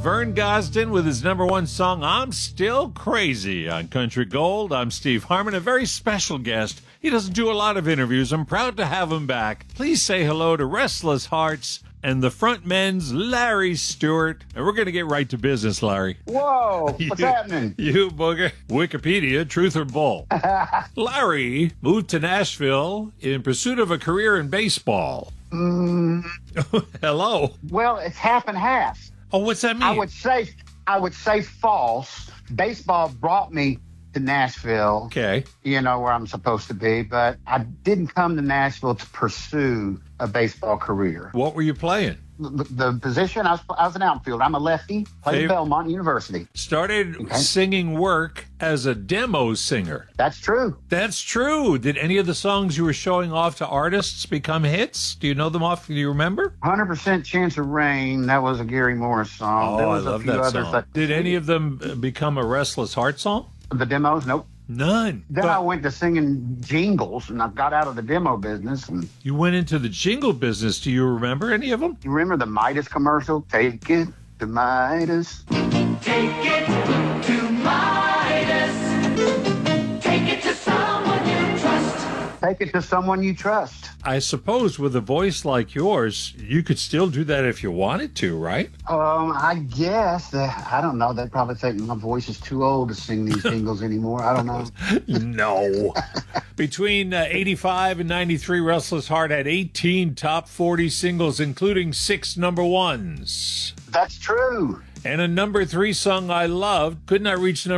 Vern Gosdin with his number one song, I'm Still Crazy, on Country Gold. I'm Steve Harmon, a very special guest. He doesn't do a lot of interviews. I'm proud to have him back. Please say hello to Restless Hearts and the frontmen's Larry Stewart. And we're going to get right to business, Larry. Whoa, what's happening? You booger. Wikipedia, truth or bull? Larry moved to Nashville in pursuit of a career in baseball. Hello. Well, it's half and half. Oh, what's that mean? I would say false. Baseball brought me to Nashville. Okay. You know, where I'm supposed to be, but I didn't come to Nashville to pursue a baseball career. What were you playing? The position, I was an outfielder. I'm a lefty. Played at Belmont University. Started singing work as a demo singer. That's true. That's true. Did any of the songs you were showing off to artists become hits? Do you know them off? Do you remember? 100% Chance of Rain. That was a Gary Morris song. Oh, I love that song. Did any of them become a Restless Heart song? The demos? Nope. None. Then I went to singing jingles, and I got out of the demo business. And you went into the jingle business. Do you remember any of them? You remember the Midas commercial? Take it to Midas. Take it to Midas. Take it to someone you trust. Take it to someone you trust. I suppose with a voice like yours, you could still do that if you wanted to, right? I guess. I don't know. They'd probably think my voice is too old to sing these jingles anymore. I don't know. No. Between 85 and 93, Restless Heart had 18 top 40 singles, including 6 number ones. That's true. And a number 3 song I loved could not reach number